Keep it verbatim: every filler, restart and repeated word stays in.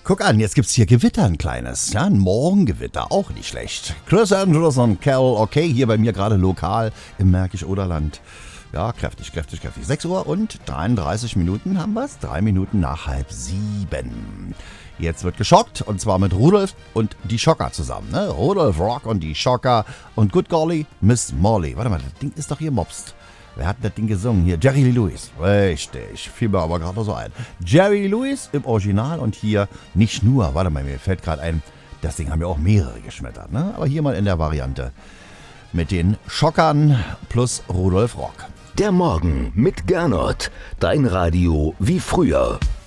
Guck an, jetzt gibt's hier Gewitter, ein kleines. Ja, ein Morgengewitter, auch nicht schlecht. Chris Andrews und Cal, okay, hier bei mir gerade lokal im Märkisch-Oderland. Ja, kräftig, kräftig, kräftig. sechs Uhr und dreiunddreißig Minuten haben wir's. Drei Minuten nach halb sieben. Jetzt wird geschockt, und zwar mit Rudolf und die Schocker zusammen. Ne? Rudolf Rock und die Schocker und Good Golly, Miss Molly. Warte mal, das Ding ist doch hier mobst. Wer hat das Ding gesungen? Hier, Jerry Lee Lewis. Richtig, fiel mir aber gerade so ein. Jerry Lee Lewis im Original und hier nicht nur. Warte mal, mir fällt gerade ein, das Ding haben ja auch mehrere geschmettert. Ne? Aber hier mal in der Variante mit den Schockern plus Rudolf Rock. Der Morgen mit Gernot. Dein Radio wie früher.